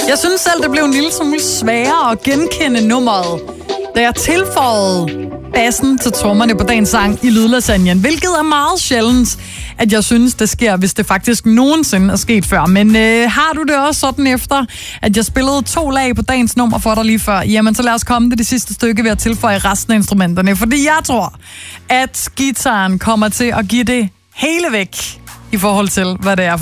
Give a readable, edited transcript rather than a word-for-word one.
Jeg synes selv, det blev en lille smule sværere at genkende nummeret, da jeg tilføjede bassen til trommerne på dagens sang i Lydlasagnen, hvilket er meget sjældent, at jeg synes, det sker, hvis det faktisk nogensinde er sket før. Men har du det også sådan efter, at jeg spillede 2 lag på dagens nummer for dig lige før, jamen så lad os komme til det sidste stykke ved at tilføje resten af instrumenterne, fordi jeg tror, at guitaren kommer til at give det hele væk i forhold til, hvad det er